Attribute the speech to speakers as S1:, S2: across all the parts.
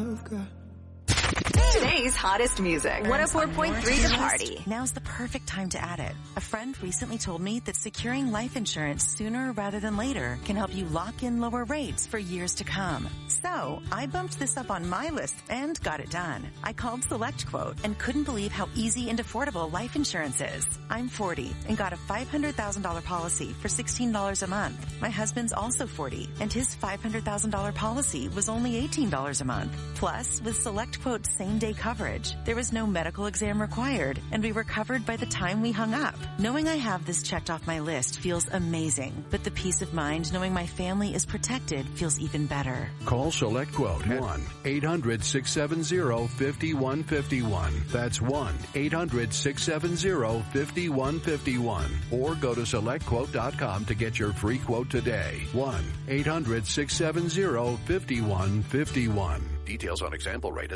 S1: I've got.
S2: Today's hottest music. 104.3 The Party.
S3: Now's the perfect time to add it. A friend recently told me that securing life insurance sooner rather than later can help you lock in lower rates for years to come. So I bumped this up on my list and got it done. I called SelectQuote and couldn't believe how easy and affordable life insurance is. I'm 40 and got a $500,000 policy for $16 a month. My husband's also 40 and his $500,000 policy was only $18 a month. Plus, with SelectQuote's same-day coverage, there was no medical exam required, and we were covered by the time we hung up. Knowing I have this checked off my list feels amazing, but the peace of mind knowing my family is protected feels even better.
S4: Call SelectQuote 1-800-670-5151. That's 1-800-670-5151. Or go to SelectQuote.com to get your free quote today. 1-800-670-5151. Details on example rate at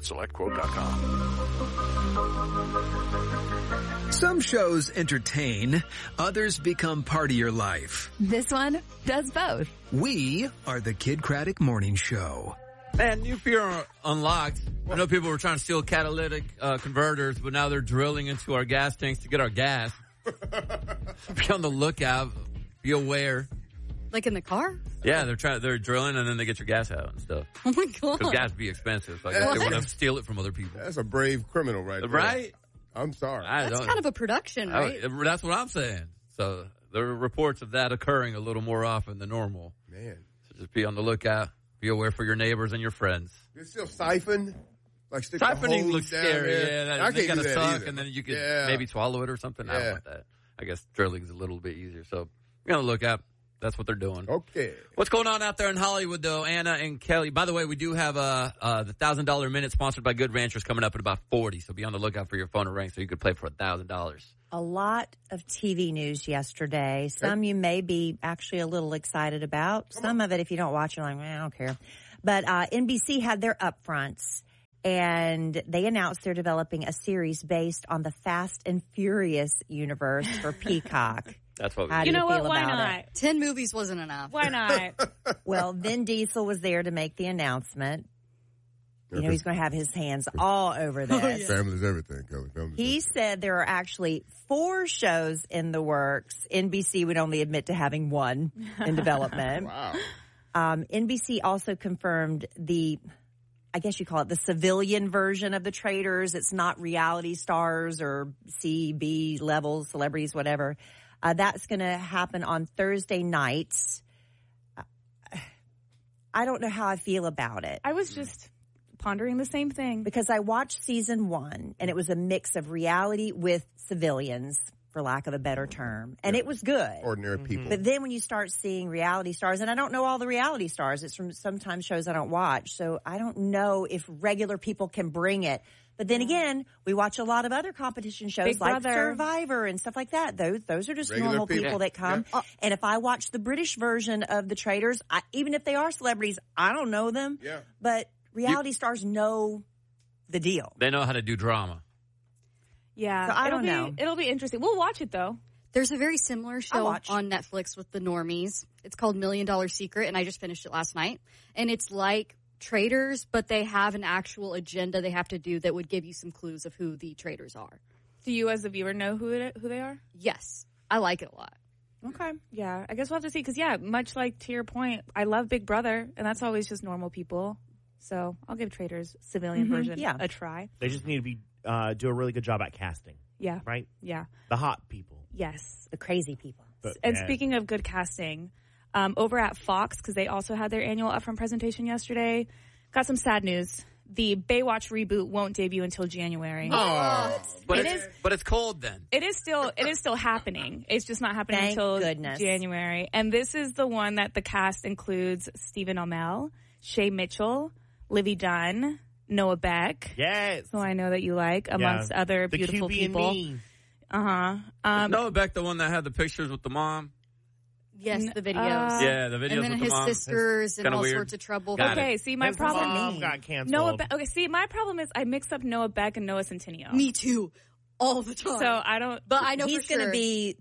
S4: SelectQuote.com.
S1: Some shows entertain, others become part of your life.
S5: This one does both.
S1: We are the Kid Craddock Morning Show.
S6: Man, New Fear Unlocked. I know people were trying to steal catalytic converters, but now they're drilling into our gas tanks to get our gas. Be on the lookout. Be aware.
S5: Like in the car?
S6: Yeah, they're drilling and then they get your gas out and stuff.
S5: Oh my God.
S6: Because gas be expensive. So I guess they want to steal it from other people.
S7: That's a brave criminal right there.
S6: Right?
S7: I'm sorry.
S5: That's kind of a production, right?
S6: That's what I'm saying. So there are reports of that occurring a little more often than normal.
S7: Man.
S6: So just be on the lookout. Be aware for your neighbors and your friends.
S7: They still siphon? Like stick
S6: Siphoning looks
S7: down
S6: scary.
S7: there.
S6: Yeah,
S7: I can't
S6: got
S7: do
S6: to
S7: that
S6: suck
S7: either.
S6: and then you could maybe swallow it or something. I don't want that. I guess drilling's a little bit easier. So be on the lookout. That's what they're doing.
S7: Okay.
S6: What's going on out there in Hollywood, though, Anna and Kelly? By the way, we do have the $1,000 Minute sponsored by Good Ranchers coming up at about 40. So be on the lookout for your phone to ring so you could play for $1,000.
S8: A lot of TV news yesterday. Some you may be actually a little excited about. Some of it, if you don't watch it, like, I don't care. But NBC had their upfronts, and they announced they're developing a series based on the Fast and Furious universe for Peacock.
S6: That's what
S8: How do you feel
S5: Why
S8: about
S5: not?
S8: it?
S5: 10 movies wasn't enough.
S9: Why not?
S8: Well, Vin Diesel was there to make the announcement. You know, he's going to have his hands all over this.
S7: Family's everything, Kelly.
S8: He said there are actually 4 shows in the works. NBC would only admit to having 1 in development.
S7: Wow.
S8: NBC also confirmed I guess you call it the civilian version of the Traitors. It's not reality stars or C, B levels, celebrities, whatever. That's going to happen on Thursday nights. I don't know how I feel about it.
S9: I was just pondering the same thing.
S8: Because I watched season 1, and it was a mix of reality with civilians, for lack of a better term. And it was good.
S7: Ordinary people.
S8: But then when you start seeing reality stars, and I don't know all the reality stars, it's from sometimes shows I don't watch, so I don't know if regular people can bring it. But then again, we watch a lot of other competition shows
S9: Big
S8: like
S9: Brother.
S8: Survivor and stuff like that. Those are just
S7: Regular
S8: normal
S7: people.
S8: people that come.
S7: Yeah.
S8: And if I watch the British version of the Traitors, even if they are celebrities, I don't know them.
S7: Yeah.
S8: But reality stars know the deal.
S6: They know how to do drama.
S9: Yeah.
S8: So I don't know.
S9: It'll be interesting. We'll watch it, though.
S5: There's a very similar show
S8: watch.
S5: on Netflix with the normies. It's called $1 Million Secret, and I just finished it last night. And it's like traitors, but they have an actual agenda they have to do that would give you some clues of who the traitors are.
S9: Do you, as a viewer, know who they are?
S5: Yes. I like it a lot.
S9: Okay. Yeah. I guess we'll have to see. Because, much like to your point, I love Big Brother, and that's always just normal people. So I'll give Traitors civilian version a try.
S10: They just need to be do a really good job at casting.
S9: Yeah.
S10: Right?
S9: Yeah.
S10: The hot people.
S9: Yes.
S8: The crazy people.
S9: And speaking of good casting, over at Fox, because they also had their annual upfront presentation yesterday, got some sad news. The Baywatch reboot won't debut until January.
S6: Oh, but it's cold then.
S9: It is still happening. It's just not happening
S8: Thank
S9: until
S8: goodness.
S9: January. And this is the one that the cast includes Stephen Amell, Shay Mitchell, Livy Dunn, Noah Beck.
S10: Yes.
S9: So I know that you like, amongst other
S10: the
S9: beautiful
S10: QB
S9: people.
S10: And me.
S6: Is Noah Beck the one that had the pictures with the mom?
S5: Yes, the videos.
S6: Yeah, the videos
S5: and then
S6: with
S5: his
S6: the mom.
S5: sisters and
S6: Kinda
S5: all
S6: weird.
S5: sorts of trouble.
S6: Got
S9: Okay,
S6: it.
S9: see, my
S10: His
S9: problem
S10: mom got canceled.
S9: Noah Beck. Okay, see, my problem is I mix up Noah Beck and Noah Centineo.
S5: Me too. all the time.
S9: So I don't.
S5: But I know
S8: he's
S5: for sure.
S8: going to be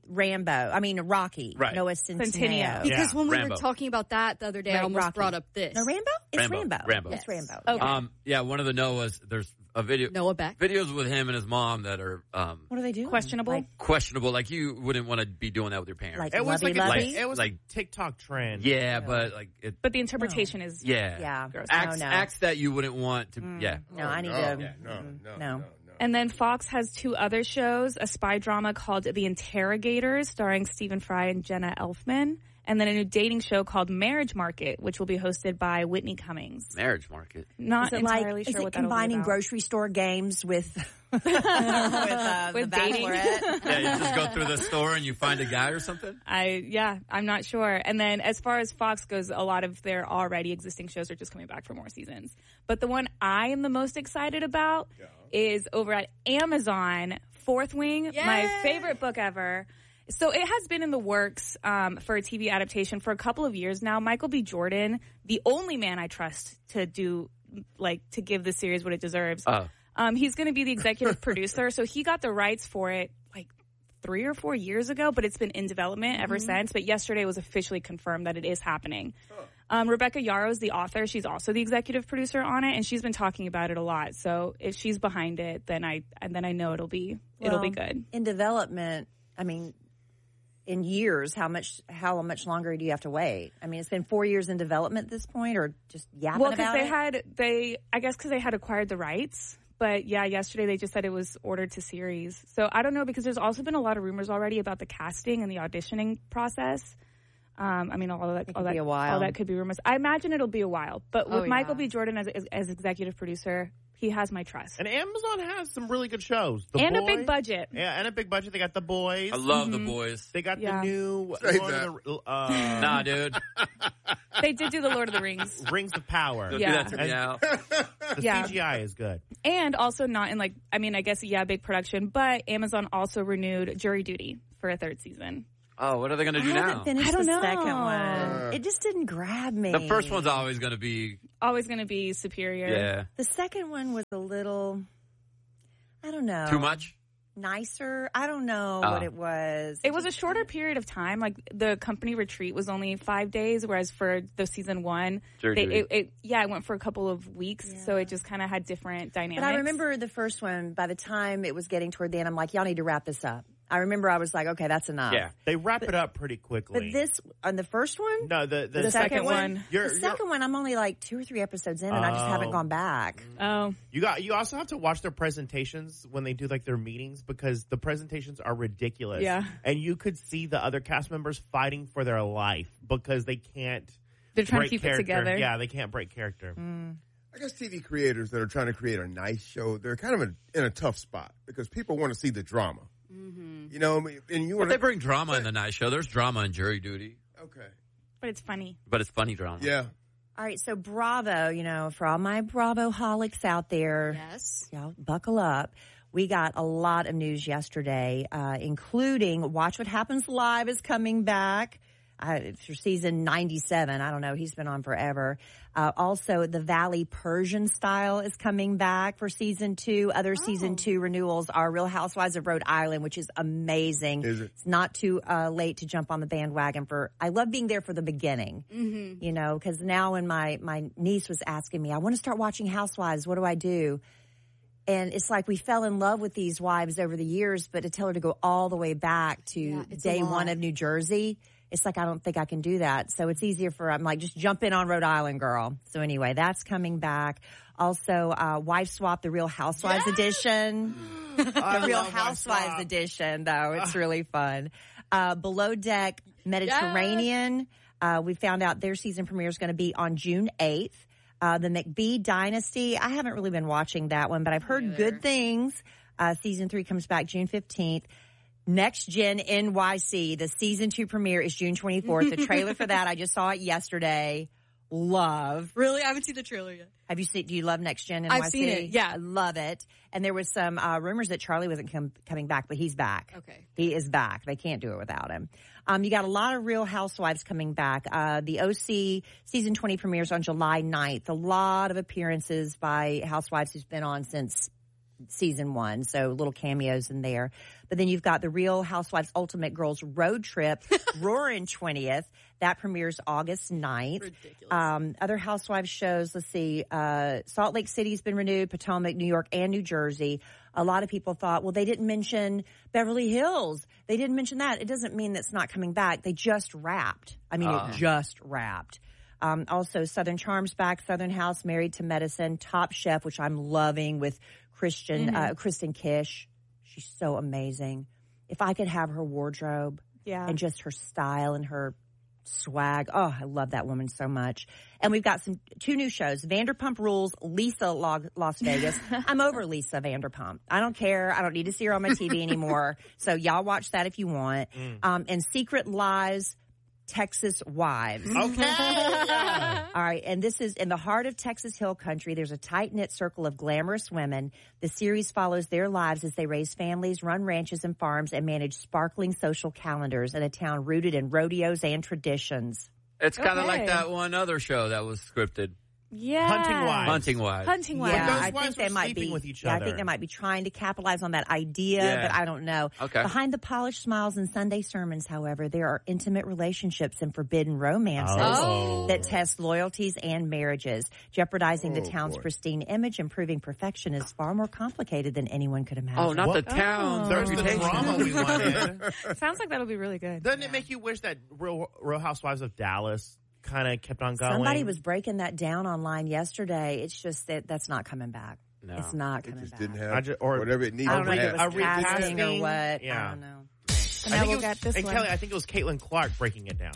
S8: Rocky.
S6: Right.
S8: Noah Centineo.
S9: Centineo.
S5: Because when we
S6: Rambo.
S5: were talking about that the other day, I
S8: Right,
S5: almost
S8: Rocky.
S5: brought up this.
S8: No, Rambo? It's
S6: Rambo.
S8: Rambo.
S6: Yes.
S8: It's Rambo.
S9: Okay.
S6: Yeah, one of the Noahs. There's a video.
S5: Noah Beck.
S6: Videos with him and his mom that are
S8: What do they do?
S9: Questionable.
S8: Like,
S6: questionable. Like you wouldn't want to be doing that with your parents.
S8: like
S10: It was like
S8: lovey-lovey?
S10: it was
S6: Like-
S10: like TikTok trend.
S6: yeah, but like it.
S9: But the interpretation is
S6: Yeah.
S8: Yeah.
S9: Gross.
S6: Acts,
S8: No.
S6: acts that you wouldn't want to. Yeah.
S8: No, I need
S7: no.
S8: to.
S7: Yeah, no.
S9: And then Fox has 2 other shows, a spy drama called The Interrogators, starring Stephen Fry and Jenna Elfman, and then a new dating show called Marriage Market, which will be hosted by Whitney Cummings.
S6: Marriage market.
S9: Not
S8: Is it
S9: entirely
S8: like,
S9: sure
S8: is
S9: what
S8: it
S9: that'll be
S8: combining
S9: about.
S8: grocery store games with
S9: With
S8: the
S9: dating.
S8: Bachelorette?
S6: Yeah, you just go through the store and you find a guy or something.
S9: I'm not sure. And then as far as Fox goes, a lot of their already existing shows are just coming back for more seasons. But the one I am the most excited about is over at Amazon, Fourth Wing, my favorite book ever. So it has been in the works for a TV adaptation for a couple of years now. Michael B. Jordan, the only man I trust to do, to give the series what it deserves. He's going to be the executive producer. So he got the rights for it 3 or 4 years ago, but it's been in development ever since. But yesterday was officially confirmed that it is happening. Rebecca Yarros, the author, she's also the executive producer on it, and she's been talking about it a lot. So if she's behind it, then I know it'll be good.
S8: In development, I mean, in years, how much longer do you have to wait? I mean, it's been 4 years in development at this point, or just yapping
S9: Well,
S8: about
S9: because
S8: it?
S9: I guess because they had acquired the rights. But yeah, yesterday they just said it was ordered to series. So I don't know, because there's also been a lot of rumors already about the casting and the auditioning process. I mean, all that could be rumors. I imagine it'll be a while. But with Michael B. Jordan as executive producer, he has my trust.
S10: And Amazon has some really good shows.
S9: A big budget.
S10: Yeah, and a big budget. They got The Boys.
S6: I love The Boys.
S10: They got the new
S7: Say
S10: Lord of the,
S6: Nah, dude.
S9: They did do the Lord of the Rings.
S10: Rings of Power.
S6: Don't
S9: Yeah.
S6: do that to me now.
S10: The
S9: Yeah.
S10: CGI is good.
S9: And also not in I guess, big production. But Amazon also renewed Jury Duty for a 3rd season.
S6: Oh, what are they going to do
S8: I
S6: now?
S8: haven't finished
S9: I don't
S8: the
S9: know.
S8: second one. It just didn't grab me.
S6: The first one's always going to be,
S9: Always going to be superior.
S6: yeah,
S8: The second one was a little, I don't know.
S6: too much.
S8: Nicer. I don't know what it was.
S9: It was a shorter period of time. The company retreat was only 5 days, whereas for the season 1, it went for a couple of weeks. Yeah. So it just kind of had different dynamics.
S8: But I remember the first one, by the time it was getting toward the end, I'm like, y'all need to wrap this up. I remember I was like, okay, that's enough.
S10: Yeah, they wrap it up pretty quickly.
S8: But this, on the first one?
S10: No, the
S9: second one.
S8: The second one, I'm only 2 or 3 episodes in, and I just haven't gone back.
S9: Oh.
S10: You also have to watch their presentations when they do their meetings, because the presentations are ridiculous.
S9: Yeah.
S10: And you could see the other cast members fighting for their life because they can't.
S9: They're trying to
S10: break
S9: keep
S10: character.
S9: it together.
S10: Yeah, they can't break character.
S7: I guess TV creators that are trying to create a nice show, they're kind of in a tough spot because people want to see the drama. You know, and you
S6: But they bring drama in the night show. There's drama in Jury Duty.
S7: Okay.
S9: But it's funny.
S6: But it's funny drama.
S7: Yeah.
S8: All right, so Bravo, for all my Bravo-holics out there,
S5: Yes.
S8: y'all buckle up. We got a lot of news yesterday, including Watch What Happens Live is coming back for season 97. I don't know. He's been on forever. Also, The Valley Persian Style is coming back for season 2. Other season 2 renewals are Real Housewives of Rhode Island, which is amazing.
S7: Is it?
S8: It's not too late to jump on the bandwagon I love being there for the beginning, because now when my niece was asking me, I want to start watching Housewives. What do I do? And it's like we fell in love with these wives over the years, but to tell her to go all the way back to day 1 of New Jersey, it's like, I don't think I can do that. So it's easier I'm like, just jump in on Rhode Island, girl. So anyway, that's coming back. Also, Wife Swap, the Real Housewives edition. The Real Housewives edition, though. It's really fun. Below Deck Mediterranean. We found out their season premiere is going to be on June 8th. The McBee Dynasty. I haven't really been watching that one, but I've heard good things. Season 3 comes back June 15th. Next Gen NYC, the season 2 premiere is June 24th. The trailer for that, I just saw it yesterday. Love.
S5: Really? I haven't seen the trailer yet.
S8: Have you seen, do you love Next Gen NYC?
S5: I've seen it, yeah.
S8: I love it. And there was some rumors that Charlie wasn't coming back, but he's back.
S5: Okay.
S8: He is back. They can't do it without him. You got a lot of Real Housewives coming back. The OC season 20 premieres on July 9th. A lot of appearances by housewives who's been on since season 1, so little cameos in there. But then you've got the Real Housewives Ultimate Girls Road Trip, Roaring 20th. That premieres August 9th.
S5: Ridiculous.
S8: Other Housewives shows, let's see, Salt Lake City's been renewed, Potomac, New York, and New Jersey. A lot of people thought, well, they didn't mention Beverly Hills. They didn't mention that. It doesn't mean that's not coming back. They just wrapped. I mean, it just wrapped. Also, Southern Charm's back, Southern House, Married to Medicine, Top Chef, which I'm loving with Kristen Kish. She's so amazing. If I could have her wardrobe and just her style and her swag. Oh, I love that woman so much. And we've got 2 new shows, Vanderpump Rules, Lisa Las Vegas. I'm over Lisa Vanderpump. I don't care. I don't need to see her on my TV anymore. So y'all watch that if you want. And Secret Lives, Texas Wives.
S10: Okay.
S8: All right. And this is in the heart of Texas Hill Country. There's a tight-knit circle of glamorous women. The series follows their lives as they raise families, run ranches and farms, and manage sparkling social calendars in a town rooted in rodeos and traditions.
S6: It's kind of like that one other show that was scripted.
S9: Yeah.
S6: Hunting Wives.
S8: Yeah, I think they might be
S10: with each
S8: I
S10: other.
S8: think they might be trying to capitalize on that idea, but I don't know.
S6: Okay.
S8: Behind the polished smiles and Sunday sermons, however, there are intimate relationships and forbidden romances that test loyalties and marriages. Jeopardizing the town's pristine image and proving perfection is far more complicated than anyone could imagine.
S6: Oh, not the town.
S10: There's the
S6: reputation.
S10: drama we wanted.
S9: Sounds like that'll be really good.
S10: Doesn't it make you wish that Real Housewives of Dallas kind of kept on going?
S8: Somebody was breaking that down online yesterday. It's just that's not coming back.
S6: No.
S8: It's not coming
S7: Just
S8: back.
S7: didn't have
S10: or
S7: whatever it needed
S8: I don't know
S7: to
S8: if it
S7: have.
S8: was casting or what.
S10: Yeah.
S8: I don't know.
S9: And now we'll get this
S10: and
S9: one.
S10: Kelly, I think it was Caitlin Clark breaking it down.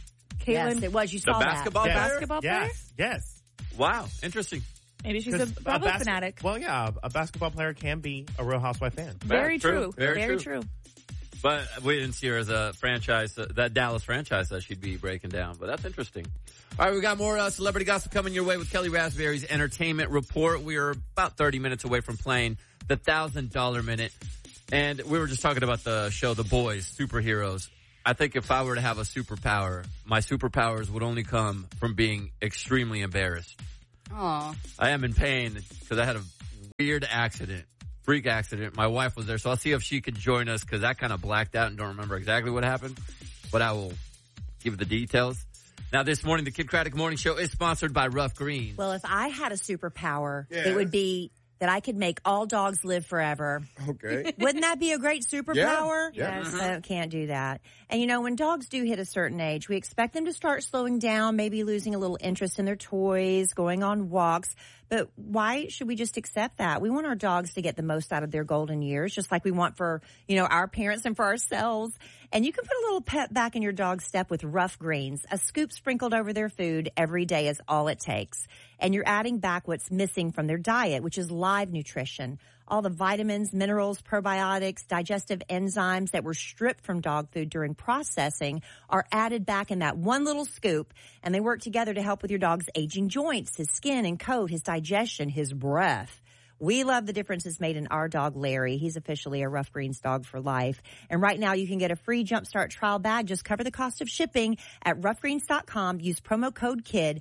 S8: Yes,
S9: Caitlin,
S8: it was. You
S6: The
S8: saw
S6: basketball
S8: that.
S6: player?
S9: basketball player?
S10: Yes.
S6: Wow, interesting.
S9: Maybe she's a Bravo fanatic.
S10: Well, yeah, a basketball player can be a Real Housewife fan.
S9: Very
S6: true.
S9: true.
S6: Very true. But we didn't see her as a franchise, that Dallas franchise that she'd be breaking down. But that's interesting. All right, we got more celebrity gossip coming your way with Kelly Raspberry's Entertainment Report. We are about 30 minutes away from playing the $1,000 Minute. And we were just talking about the show, The Boys, Superheroes. I think if I were to have a superpower, my superpowers would only come from being extremely embarrassed.
S5: Aw.
S6: I am in pain because I had a weird accident. Freak accident. My wife was there, so I'll see if she could join us because I kind of blacked out and don't remember exactly what happened, but I will give the details. Now, this morning, the Kid Craddock Morning Show is sponsored by Rough Greens.
S8: Well, if I had a superpower,
S7: Yes.
S8: it would be that I could make all dogs live forever.
S7: Okay.
S8: Wouldn't that be a great superpower?
S7: Yeah.
S8: Yes. I can't do that. And you know, when dogs do hit a certain age, we expect them to start slowing down, maybe losing a little interest in their toys, going on walks. But why should we just accept that? We want our dogs to get the most out of their golden years, just like we want for, our parents and for ourselves. And you can put a little pep back in your dog's step with Rough Greens. A scoop sprinkled over their food every day is all it takes. And you're adding back what's missing from their diet, which is live nutrition. All the vitamins, minerals, probiotics, digestive enzymes that were stripped from dog food during processing are added back in that one little scoop, and they work together to help with your dog's aging joints, his skin and coat, his digestion, his breath. We love the differences made in our dog, Larry. He's officially a Rough Greens dog for life. And right now you can get a free Jumpstart trial bag. Just cover the cost of shipping at roughgreens.com. Use promo code KID,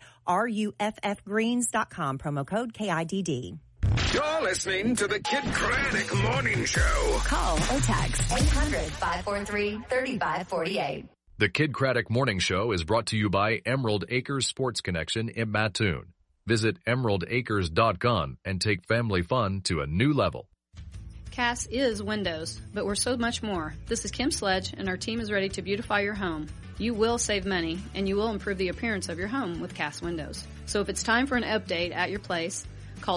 S8: RUFFgreens.com, promo code KIDD.
S11: You're listening to the Kid Craddock Morning Show.
S2: Call or text 800-543-3548.
S12: The Kid Craddock Morning Show is brought to you by Emerald Acres Sports Connection in Mattoon. Visit emeraldacres.com and take family fun to a new level.
S13: Cass is windows, but we're so much more. This is Kim Sledge, and our team is ready to beautify your home. You will save money, and you will improve the appearance of your home with Cass Windows. So if it's time for an update at your place, call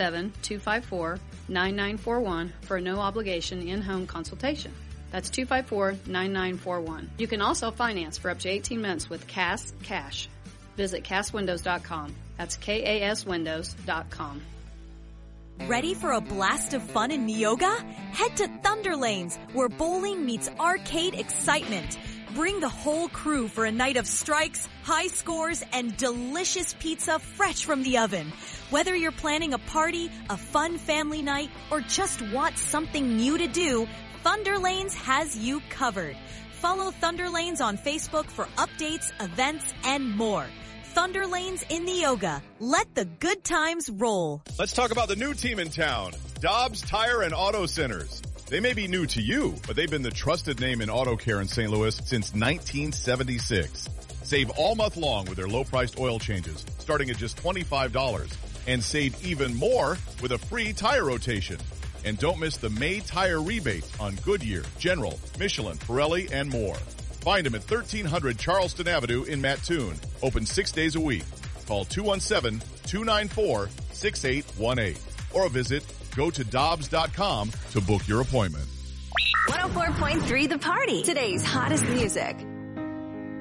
S13: 217-254-9941 for a no-obligation in-home consultation. That's 254-9941. You can also finance for up to 18 months with Cass Cash. Visit CassWindows.com. That's KASWindows.com.
S14: Ready for a blast of fun in Neoga? Head to Thunder Lanes, where bowling meets arcade excitement. Bring the whole crew for a night of strikes, high scores, and delicious pizza fresh from the oven. Whether you're planning a party, a fun family night, or just want something new to do, Thunder Lanes has you covered. Follow Thunder Lanes on Facebook for updates, events, and more. Thunder Lanes in Neoga. Let the good times roll.
S15: Let's talk about the new team in town, Dobbs Tire and Auto Centers. They may be new to you, but they've been the trusted name in auto care in St. Louis since 1976. Save all month long with their low-priced oil changes, starting at just $25. And save even more with a free tire rotation. And don't miss the May tire rebates on Goodyear, General, Michelin, Pirelli, and more. Find them at 1300 Charleston Avenue in Mattoon. Open 6 days a week. Call 217-294-6818 or visit gotodobbs.com to book your appointment.
S2: 104.3 The Party. Today's hottest music.